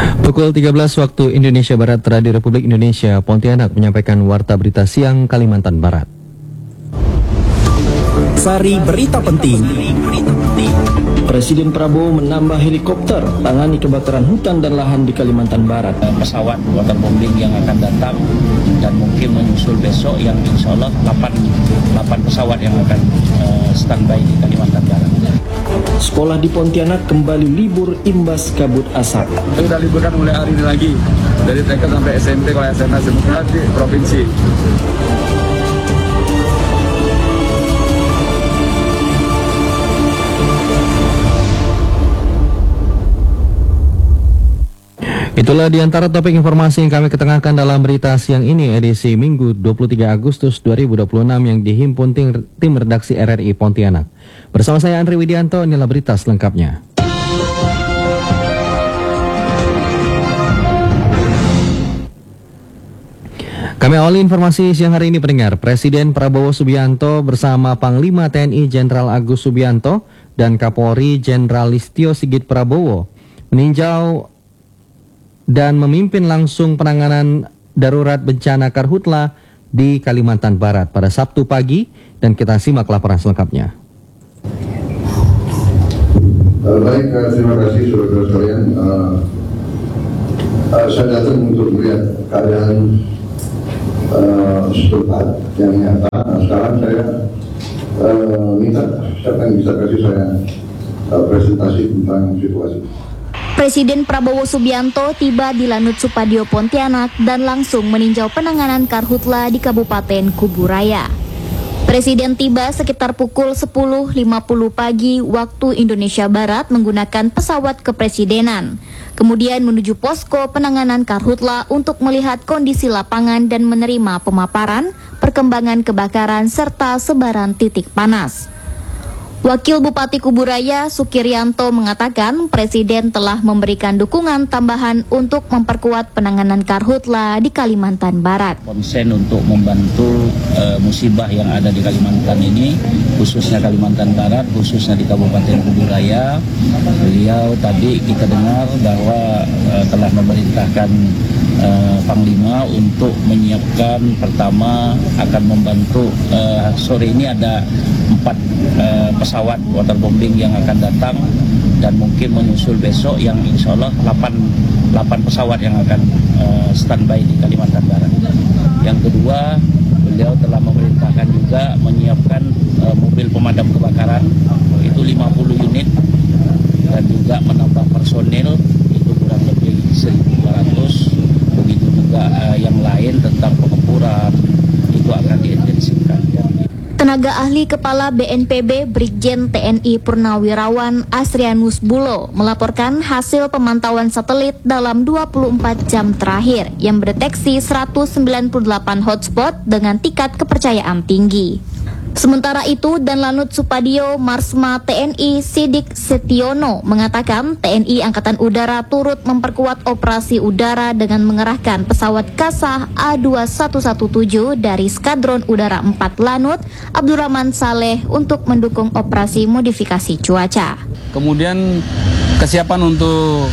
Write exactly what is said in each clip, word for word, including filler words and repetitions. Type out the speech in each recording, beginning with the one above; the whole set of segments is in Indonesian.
Pukul tiga belas waktu Indonesia Barat, Radio Republik Indonesia Pontianak menyampaikan Warta Berita Siang Kalimantan Barat. Sari berita penting. Presiden Prabowo menambah helikopter tangani kebakaran hutan dan lahan di Kalimantan Barat. Pesawat waterbombing yang akan datang dan mungkin menyusul besok yang insya Allah delapan pesawat yang akan uh, standby di Kalimantan Barat. Sekolah di Pontianak kembali libur imbas kabut asap. Sudah liburkan mulai hari ini lagi, dari T K sampai S M P, kalau S M A semua di provinsi. Itulah diantara topik informasi yang kami ketengahkan dalam berita siang ini edisi Minggu dua puluh tiga Agustus dua ribu dua puluh enam yang dihimpun tim, tim redaksi R R I Pontianak. Bersama saya Andri Widianto, inilah berita selengkapnya. Kami awali informasi siang hari ini pendengar. Presiden Prabowo Subianto bersama Panglima T N I Jenderal Agus Subianto dan Kapolri Jenderal Listio Sigit Prabowo meninjau dan memimpin langsung penanganan darurat bencana karhutla di Kalimantan Barat pada Sabtu pagi, dan kita simak laporan selengkapnya. Uh, baik, uh, terima kasih saudara sekalian. Uh, uh, saya datang untuk melihat keadaan uh, setempat yang nyata. Nah, sekarang saya uh, minta siapa yang bisa kasih saya uh, presentasi tentang situasi. Presiden Prabowo Subianto tiba di Lanut Supadio Pontianak dan langsung meninjau penanganan karhutla di Kabupaten Kuburaya. Presiden tiba sekitar pukul sepuluh lima puluh pagi waktu Indonesia Barat menggunakan pesawat kepresidenan. Kemudian menuju posko penanganan karhutla untuk melihat kondisi lapangan dan menerima pemaparan, perkembangan kebakaran serta sebaran titik panas. Wakil Bupati Kuburaya Sukiryanto mengatakan Presiden telah memberikan dukungan tambahan untuk memperkuat penanganan karhutla di Kalimantan Barat. Konsen untuk membantu uh, musibah yang ada di Kalimantan ini, khususnya Kalimantan Barat, khususnya di Kabupaten Kuburaya. Beliau tadi kita dengar bahwa uh, telah memerintahkan uh, Panglima untuk menyiapkan, pertama akan membantu, uh, sore ini ada empat uh, pesawat waterbombing yang akan datang dan mungkin menyusul besok yang insya Allah delapan pesawat yang akan uh, standby di Kalimantan Barat. Yang kedua, beliau telah memerintahkan juga menyiapkan uh, mobil pemadam kebakaran, itu lima puluh unit, dan juga menambah personil, itu kurang lebih seribu dua ratus. Begitu juga uh, yang lain tentang pengemburan, itu akan diintensifkan. Tenaga ahli Kepala B N P B Brigjen T N I Purnawirawan Asrianus Bulo melaporkan hasil pemantauan satelit dalam dua puluh empat jam terakhir yang mendeteksi seratus sembilan puluh delapan hotspot dengan tingkat kepercayaan tinggi. Sementara itu, Danlanut Supadio Marsma T N I Sidik Setiono mengatakan T N I Angkatan Udara turut memperkuat operasi udara dengan mengerahkan pesawat Kasah A dua satu satu tujuh dari Skadron Udara empat Lanut Abdurrahman Saleh untuk mendukung operasi modifikasi cuaca. Kemudian kesiapan untuk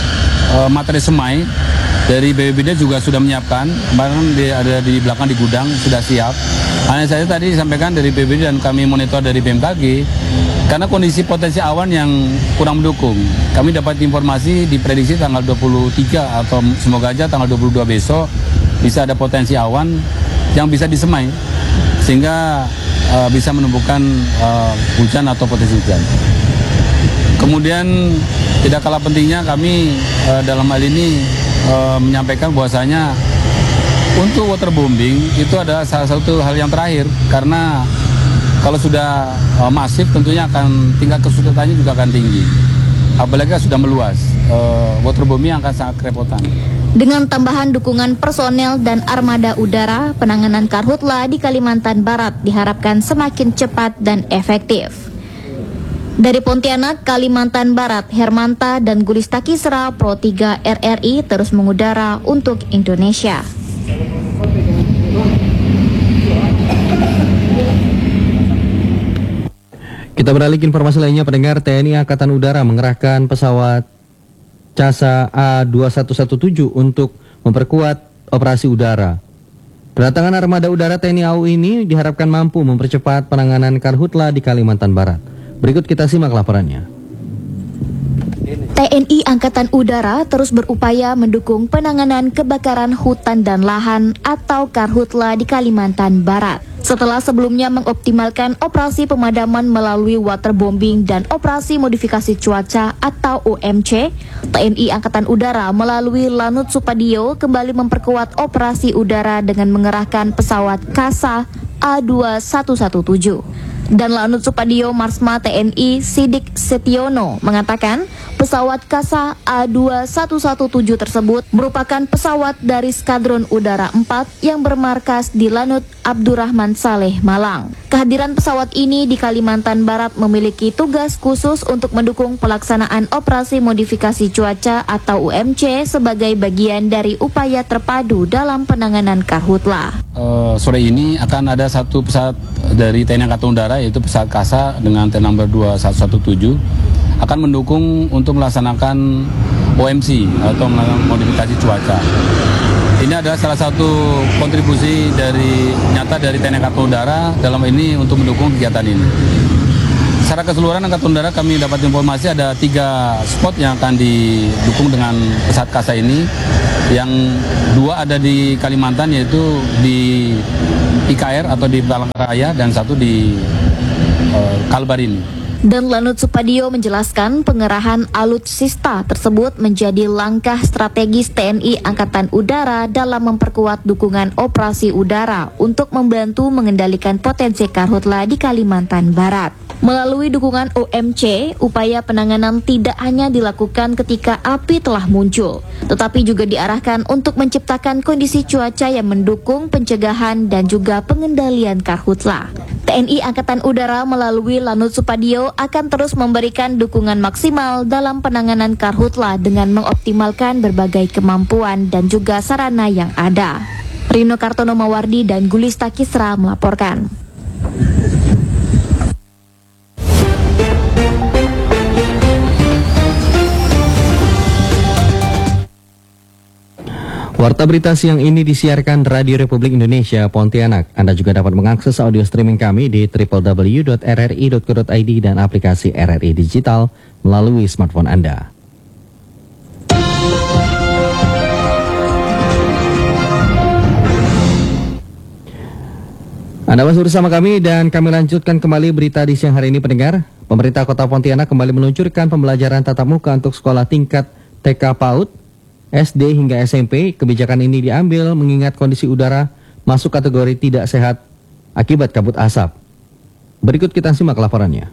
uh, materi semai dari B P B D juga sudah menyiapkan, kemarin di, ada di belakang di gudang sudah siap. Hanya saja tadi disampaikan dari B P B D dan kami monitor dari B M K G, karena kondisi potensi awan yang kurang mendukung. Kami dapat informasi diprediksi tanggal dua puluh tiga atau semoga aja tanggal dua puluh dua besok bisa ada potensi awan yang bisa disemai, sehingga uh, bisa menumbuhkan uh, hujan atau potensi hujan. Kemudian tidak kalah pentingnya kami uh, dalam hal ini uh, menyampaikan bahwasanya untuk waterbombing itu adalah salah satu hal yang terakhir, karena kalau sudah uh, masif tentunya akan tingkat kesulitannya juga akan tinggi, apalagi sudah meluas, uh, waterbombing akan sangat kerepotan. Dengan tambahan dukungan personel dan armada udara, penanganan karhutla di Kalimantan Barat diharapkan semakin cepat dan efektif. Dari Pontianak, Kalimantan Barat, Hermanta dan Gulista Kisra, Pro tiga R R I terus mengudara untuk Indonesia. Kita beralih ke informasi lainnya, pendengar. T N I Angkatan Udara mengerahkan pesawat CASA A dua satu satu tujuh untuk memperkuat operasi udara. Kedatangan armada udara T N I A U ini diharapkan mampu mempercepat penanganan karhutla di Kalimantan Barat. Berikut kita simak laporannya. T N I Angkatan Udara terus berupaya mendukung penanganan kebakaran hutan dan lahan atau karhutla di Kalimantan Barat. Setelah sebelumnya mengoptimalkan operasi pemadaman melalui waterbombing dan operasi modifikasi cuaca atau O M C, T N I Angkatan Udara melalui Lanut Supadio kembali memperkuat operasi udara dengan mengerahkan pesawat CASA A dua satu satu tujuh. Dan Lanut Supadio Marsma T N I Sidik Setiono mengatakan pesawat CASA A dua satu satu tujuh tersebut merupakan pesawat dari Skadron Udara empat yang bermarkas di Lanut Abdurrahman Saleh, Malang. Kehadiran pesawat ini di Kalimantan Barat memiliki tugas khusus untuk mendukung pelaksanaan operasi modifikasi cuaca atau O M C sebagai bagian dari upaya terpadu dalam penanganan karhutla. Uh, sore ini akan ada satu pesawat dari T N I Angkatan Udara yaitu pesawat CASA dengan T number dua satu satu tujuh akan mendukung untuk melaksanakan O M C atau melakukan modifikasi cuaca. Ini adalah salah satu kontribusi dari nyata dari T N I Angkatan Udara dalam ini untuk mendukung kegiatan ini. Secara keseluruhan Angkatan Udara kami dapat informasi ada tiga spot yang akan didukung dengan pesawat CASA ini. Yang dua ada di Kalimantan yaitu di I K R atau di Palangkaraya dan satu di uh, Kalbar ini. Dan Lanut Supadio menjelaskan pengerahan alutsista tersebut menjadi langkah strategis T N I Angkatan Udara dalam memperkuat dukungan operasi udara untuk membantu mengendalikan potensi karhutla di Kalimantan Barat. Melalui dukungan O M C, upaya penanganan tidak hanya dilakukan ketika api telah muncul, tetapi juga diarahkan untuk menciptakan kondisi cuaca yang mendukung pencegahan dan juga pengendalian karhutla. T N I Angkatan Udara melalui Lanut Supadio akan terus memberikan dukungan maksimal dalam penanganan karhutla dengan mengoptimalkan berbagai kemampuan dan juga sarana yang ada. Rino Kartono Mawardi dan Gulista Kisra melaporkan. Warta berita siang ini disiarkan Radio Republik Indonesia Pontianak. Anda juga dapat mengakses audio streaming kami di w w w dot r r i dot co dot i d dan aplikasi R R I Digital melalui smartphone Anda. Anda masih bersama kami dan kami lanjutkan kembali berita di siang hari ini, pendengar. Pemerintah Kota Pontianak kembali meluncurkan pembelajaran tatap muka untuk sekolah tingkat T K PAUD, S D hingga S M P. Kebijakan ini diambil mengingat kondisi udara masuk kategori tidak sehat akibat kabut asap. Berikut kita simak laporannya.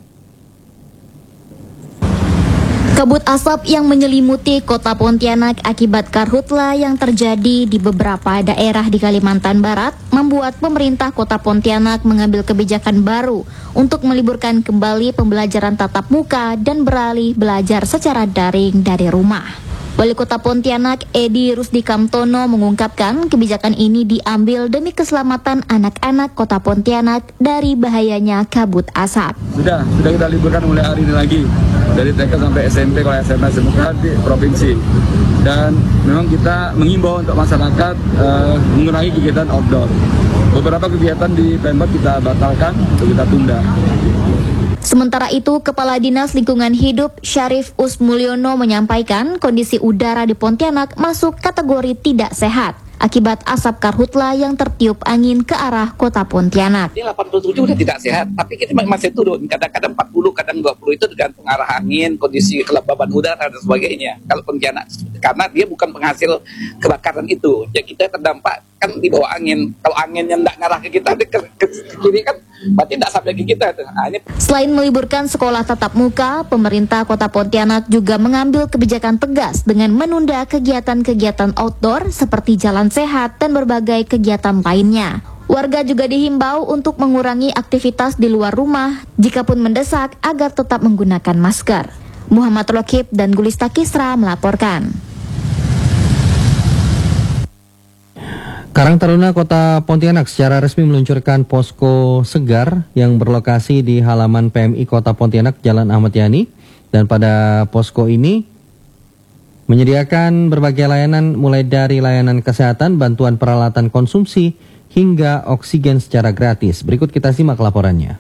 Kabut asap yang menyelimuti Kota Pontianak akibat karhutla yang terjadi di beberapa daerah di Kalimantan Barat membuat pemerintah Kota Pontianak mengambil kebijakan baru untuk meliburkan kembali pembelajaran tatap muka dan beralih belajar secara daring dari rumah. Wali Kota Pontianak Edi Rusdi Kamtono mengungkapkan kebijakan ini diambil demi keselamatan anak-anak Kota Pontianak dari bahayanya kabut asap. Sudah, sudah kita liburkan mulai hari ini lagi. Dari T K sampai S M P, kalau S M P semua di provinsi. Dan memang kita mengimbau untuk masyarakat uh, mengurangi kegiatan outdoor. Beberapa kegiatan di Pemkot kita batalkan untuk kita tunda. Sementara itu, Kepala Dinas Lingkungan Hidup Syarif Usmulyono menyampaikan kondisi udara di Pontianak masuk kategori tidak sehat akibat asap karhutla yang tertiup angin ke arah Kota Pontianak. Ini delapan puluh tujuh udah tidak sehat, tapi kita masih turun. Kadang-kadang empat puluh, kadang dua puluh, itu tergantung arah angin, kondisi kelembaban udara dan sebagainya. Kalau Pontianak, karena dia bukan penghasil kebakaran itu, ya kita terdampak kan di bawah angin. Kalau anginnya tidak ngarah ke kita, ke, ke kiri kan, berarti tidak sampai ke kita. Nah, ini. Selain meliburkan sekolah tatap muka, pemerintah Kota Pontianak juga mengambil kebijakan tegas dengan menunda kegiatan-kegiatan outdoor seperti jalan sehat dan berbagai kegiatan lainnya. Warga juga dihimbau untuk mengurangi aktivitas di luar rumah jikapun mendesak agar tetap menggunakan masker. Muhammad Rokib dan Gulista Kisra melaporkan. Karang Taruna Kota Pontianak secara resmi meluncurkan posko segar yang berlokasi di halaman P M I Kota Pontianak Jalan Ahmad Yani, dan pada posko ini menyediakan berbagai layanan mulai dari layanan kesehatan, bantuan peralatan konsumsi, hingga oksigen secara gratis. Berikut kita simak laporannya.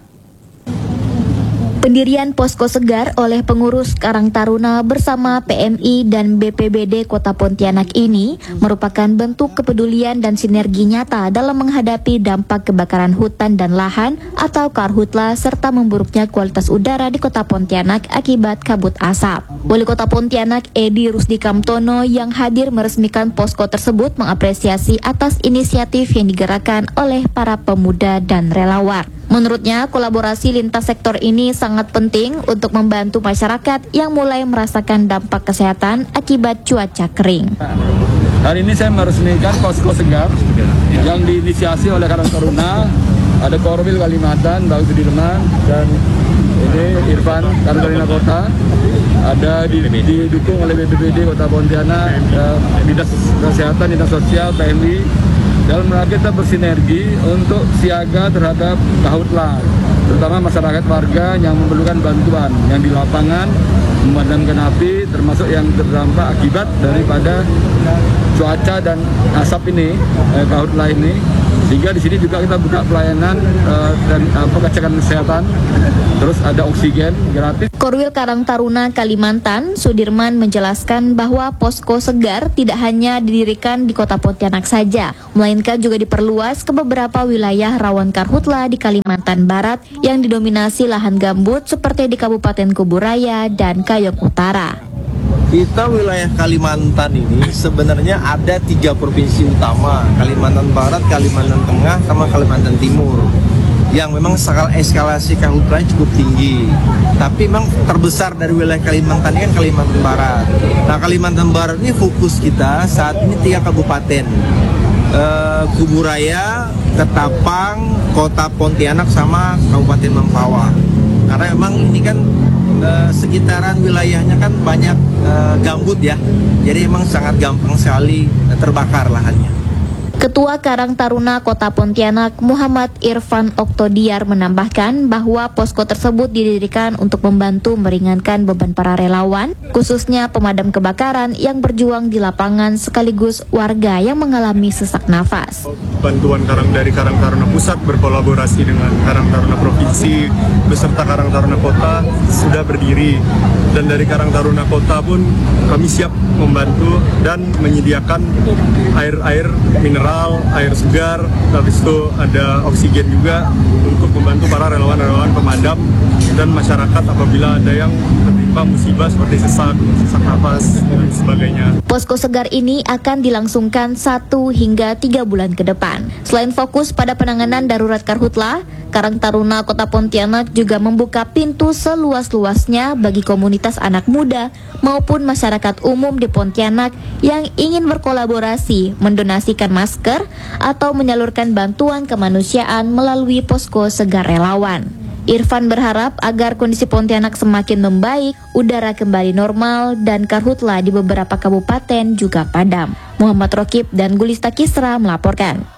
Pendirian Posko Segar oleh pengurus Karang Taruna bersama P M I dan B P B D Kota Pontianak ini merupakan bentuk kepedulian dan sinergi nyata dalam menghadapi dampak kebakaran hutan dan lahan atau karhutla serta memburuknya kualitas udara di Kota Pontianak akibat kabut asap. Wali Kota Pontianak Edi Rusdi Kamtono yang hadir meresmikan posko tersebut mengapresiasi atas inisiatif yang digerakkan oleh para pemuda dan relawan. Menurutnya, kolaborasi lintas sektor ini sangat penting untuk membantu masyarakat yang mulai merasakan dampak kesehatan akibat cuaca kering. Hari ini saya meresmikan Posko Segar yang diinisiasi oleh Karang Taruna, ada Korwil Kalimantan, Bang Sudirman, dan ini Irfan Karang Taruna Kota, ada di, didukung oleh B P B D Kota Pontianak, Dinas Kesehatan, Dinas Sosial, P M I. Dalam rangka kita bersinergi untuk siaga terhadap karhutla, terutama masyarakat warga yang memerlukan bantuan yang di lapangan memadamkan api, termasuk yang terdampak akibat daripada cuaca dan asap ini, eh, karhutla ini. Sehingga di sini juga kita buka pelayanan uh, dan uh, pengecekan kesehatan, terus ada oksigen gratis. Korwil Karang Taruna Kalimantan, Sudirman menjelaskan bahwa Posko Segar tidak hanya didirikan di Kota Pontianak saja, melainkan juga diperluas ke beberapa wilayah rawan karhutla di Kalimantan Barat yang didominasi lahan gambut seperti di Kabupaten Kuburaya dan Kayong Utara. Kita wilayah Kalimantan ini sebenarnya ada tiga provinsi utama, Kalimantan Barat, Kalimantan Tengah, sama Kalimantan Timur, yang memang skala eskalasi karhutla cukup tinggi. Tapi memang terbesar dari wilayah Kalimantan ini kan Kalimantan Barat. Nah, Kalimantan Barat ini fokus kita saat ini tiga kabupaten, e, Kuburaya, Ketapang, Kota Pontianak, sama Kabupaten Mempawah. Karena memang ini kan Uh, sekitaran wilayahnya kan banyak uh, gambut ya, jadi emang sangat gampang sekali uh, terbakar lahannya. Ketua Karang Taruna Kota Pontianak Muhammad Irfan Oktodiar menambahkan bahwa posko tersebut didirikan untuk membantu meringankan beban para relawan, khususnya pemadam kebakaran yang berjuang di lapangan sekaligus warga yang mengalami sesak nafas. Bantuan Karang dari Karang Taruna Pusat berkolaborasi dengan Karang Taruna Provinsi beserta Karang Taruna Kota sudah berdiri, dan dari Karang Taruna Kota pun kami siap membantu dan menyediakan air-air mineral, air segar, habis itu ada oksigen juga untuk membantu para relawan-relawan pemadam dan masyarakat apabila ada yang tertimpa musibah seperti sesak, sesak nafas, dan sebagainya. Posko Segar ini akan dilangsungkan satu hingga tiga bulan ke depan. Selain fokus pada penanganan darurat karhutla, Karang Taruna Kota Pontianak juga membuka pintu seluas-luasnya bagi komunitas anak muda maupun masyarakat umum di Pontianak yang ingin berkolaborasi, mendonasikan masker, atau menyalurkan bantuan kemanusiaan melalui Posko Segar Relawan. Irfan berharap agar kondisi Pontianak semakin membaik, udara kembali normal, dan karhutla di beberapa kabupaten juga padam. Muhammad Rokib dan Gulista Kisra melaporkan.